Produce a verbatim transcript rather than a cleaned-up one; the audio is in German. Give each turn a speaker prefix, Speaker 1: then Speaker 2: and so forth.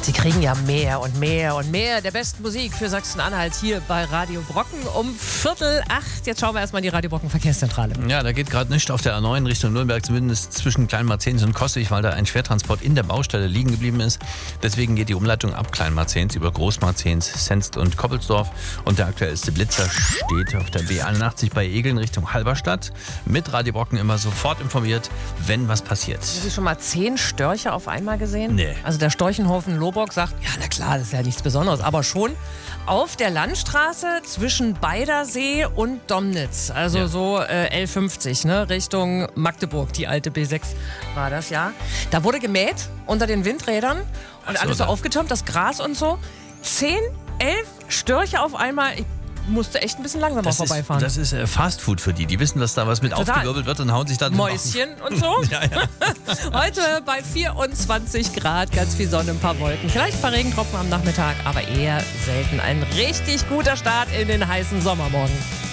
Speaker 1: Sie kriegen ja mehr und mehr und mehr der besten Musik für Sachsen-Anhalt hier bei Radio Brocken um Viertel acht. Jetzt schauen wir erstmal in die Radio Brocken Verkehrszentrale.
Speaker 2: Ja, da geht gerade nichts auf der A neun Richtung Nürnberg, zumindest zwischen Kleinmarzens und Kossig, weil da ein Schwertransport in der Baustelle liegen geblieben ist. Deswegen geht die Umleitung ab Kleinmarzens über Großmarzens, Senst und Koppelsdorf. Und der aktuellste Blitzer steht auf der B einundachtzig bei Egeln Richtung Halberstadt. Mit Radio Brocken immer sofort informiert, wenn was passiert.
Speaker 1: Haben Sie schon mal zehn Störche auf einmal gesehen?
Speaker 2: Nee.
Speaker 1: Also der Storchenhofen Lobock sagt, ja na klar, das ist ja nichts Besonderes, aber schon auf der Landstraße zwischen Beidersee und Domnitz, also
Speaker 2: Ja.
Speaker 1: so äh, L fünfzig, ne, Richtung Magdeburg, die alte B sechs war das, ja. Da wurde gemäht unter den Windrädern und
Speaker 2: Ach so,
Speaker 1: alles so
Speaker 2: da-
Speaker 1: aufgetürmt, das Gras und so. Zehn, elf Störche auf einmal. Ich musste echt ein bisschen langsamer
Speaker 2: Das ist,
Speaker 1: vorbeifahren.
Speaker 2: das ist äh, Fastfood für die. Die wissen, dass da was mit
Speaker 1: Total.
Speaker 2: aufgewirbelt wird und hauen sich dann
Speaker 1: Mäuschen und so.
Speaker 2: Ja, ja.
Speaker 1: Heute bei vierundzwanzig Grad, ganz viel Sonne, ein paar Wolken. Vielleicht ein paar Regentropfen am Nachmittag, aber eher selten. Ein richtig guter Start in den heißen Sommermorgen.